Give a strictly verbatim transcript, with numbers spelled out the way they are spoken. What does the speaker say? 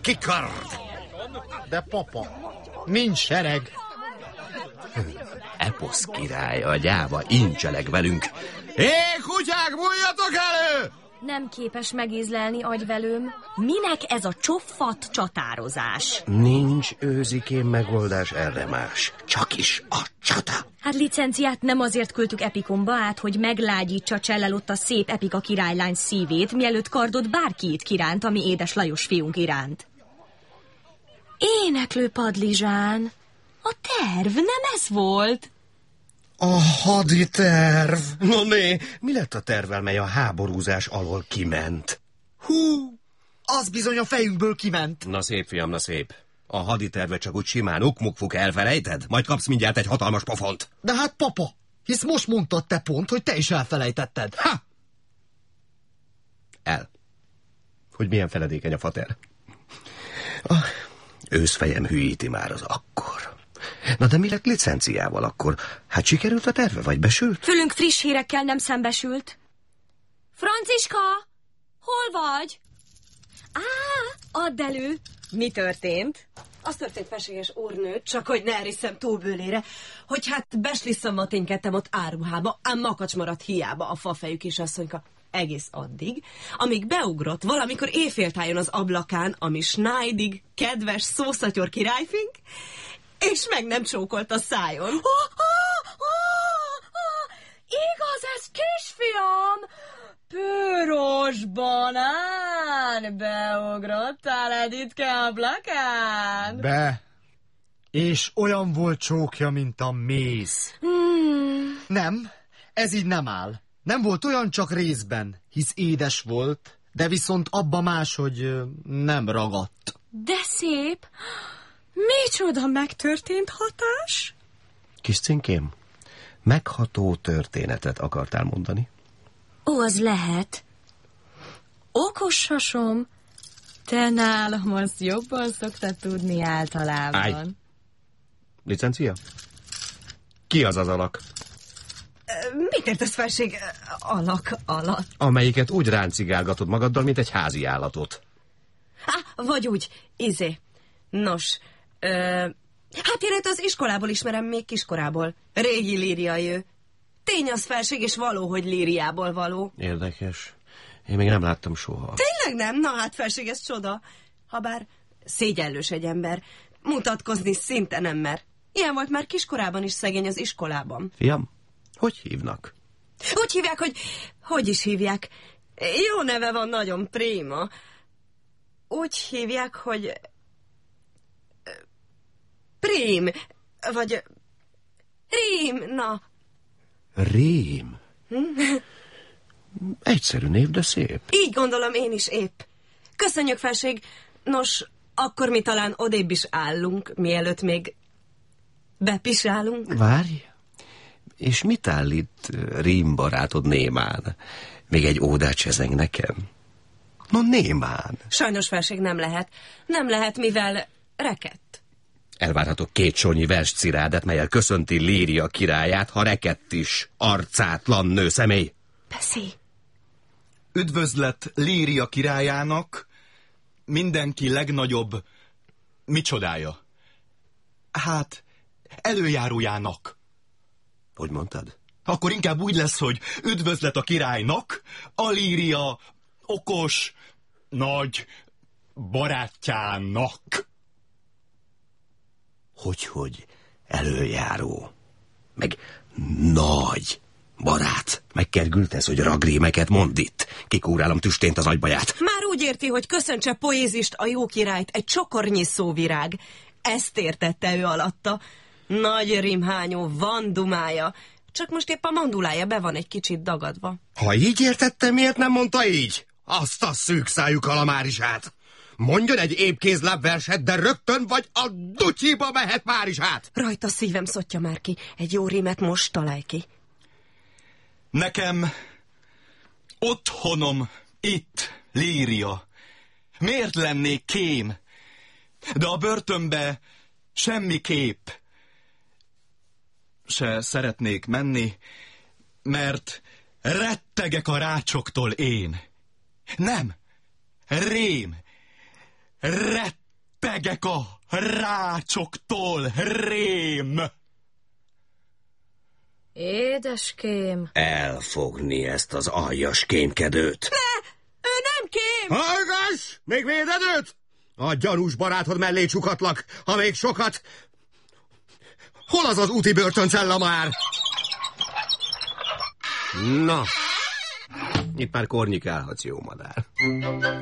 kikard! De papa, nincs sereg. Eposz király a gyáva incseleg velünk. Hé, kutyák, bújjatok elő! Nem képes megízlelni agyvelőm. Minek ez a csoffadt csatározás? Nincs őzikén megoldás erre más. Csak is a csata. Hát licenciát nem azért küldtük Epikomba át, hogy meglágyítsa Csellelott a szép Epika királylány szívét, mielőtt kardot bárki itt kiránt, ami édes Lajos fiunk iránt. Éneklő padlizsán. A terv nem ez volt? A haditerv. No né, mi lett a tervvel, mely a háborúzás alól kiment? Hú, az bizony a fejünkből kiment. Na szép, fiam, na szép. A haditerve csak úgy simán ukmukfuk elfelejted? Majd kapsz mindjárt egy hatalmas pofont. De hát papa, hisz most mondtad te pont, hogy te is elfelejtetted. Ha! El. Hogy milyen feledékeny a fater. A őszfejem hülyíti már az akkor. Na de mi lett licenciával akkor? Hát sikerült a terve, vagy besült? Fülünk friss hírekkel nem szembesült. Franciska, hol vagy? Á, add elő. Mi történt? Az történt, felséges úrnő, csak hogy ne erisszem túlbőlére, hogy hát beslisszammal ténykedtem ott áruhába, ám makacs maradt hiába a fafejű kisasszonyka egész addig, amíg beugrott valamikor éjféltájon az ablakán, ami snájdig kedves szószatyor királyfink, és meg nem csókolt a szájon. Oh, oh, oh, oh, igaz, ez kisfiam! Pőros banán, beugrottál Editke ablakán? Be. És olyan volt csókja, mint a méz. Hmm. Nem, ez így nem áll. Nem volt olyan, csak részben, hisz édes volt, de viszont abba máshogy nem ragadt. De szép! Micsoda megtörtént hatás? Kis cinkém, megható történetet akartál mondani? Ó, az lehet. Okos sasom, te nálam azt jobban szoktad tudni általában. Állj! Licencia? Ki az az alak? Mit értesz, felség, alak alatt? Amelyiket úgy ráncigálgatod magaddal, mint egy házi állatot. Á, vagy úgy, izé. Nos, ö, hát én őt az iskolából ismerem, még kiskorából. Régi líriai ő. Tény az, felség, és való, hogy líriából való. Érdekes. Én még nem láttam soha. Tényleg nem? Na hát, felség, ez csoda. Habár szégyellős egy ember. Mutatkozni szinte nem mer. Ilyen volt már kiskorában is szegény az iskolában. Fiam, hogy hívnak? Úgy hívják, hogy... Hogy is hívják? Jó neve van, nagyon prima. Úgy hívják, hogy... Prím, vagy... Rím, na... Rím? Egyszerű név, de szép. Így gondolom én is épp. Köszönjük, felség. Nos, akkor mi talán odébb is állunk, mielőtt még bepisálunk. Várj, és mit állít Rím barátod némán? Még egy ódát csezeng nekem? No, némán. Sajnos, felség, nem lehet. Nem lehet, mivel rekett. Elvárhatok két sonyi verscirádet, melyel köszönti Líria királyát, ha rekett is, arcátlan nő személy. Beszélj. Üdvözlet Líria királyának, mindenki legnagyobb micsodája? Hát, előjárójának. Hogy mondtad? Akkor inkább úgy lesz, hogy üdvözlet a királynak, a Líria okos, nagy barátjának. Hogyhogy előjáró, meg nagy barát. Megkergült ez, hogy ragrémeket mond itt. Kikúrálom tüstént az agybaját. Már úgy érti, hogy köszöntse poézist, a jó királyt, egy csokornyi szóvirág. Ezt értette ő alatta. Nagy rimhányó, van dumája. Csak most épp a mandulája be van egy kicsit dagadva. Ha így értette, miért nem mondta így? Azt a szűkszájú kalamárisát. Mondjon egy épkézláb verset, de rögtön vagy a dutyiba mehet már is át. Rajta szívem szottya már ki. Egy jó rímet most találj ki. Nekem otthonom itt, Líria. Miért lennék kém? De a börtönbe semmiképp se szeretnék menni, mert rettegek a rácsoktól én. Nem, rém, rettegek a rácsoktól, rém! Édeském. Elfogni ezt az aljas kémkedőt. Ne! Ő nem kém! Hallgass! Még véded őt? A gyanús barátod mellé csukatlak, ha még sokat... Hol az az úti börtöncella már? Na, itt már kornyikálhatsz, jó madár.